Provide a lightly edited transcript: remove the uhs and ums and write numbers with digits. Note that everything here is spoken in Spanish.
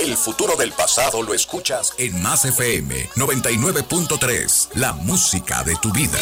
El futuro del pasado lo escuchas en Más FM 99.3, la música de tu vida.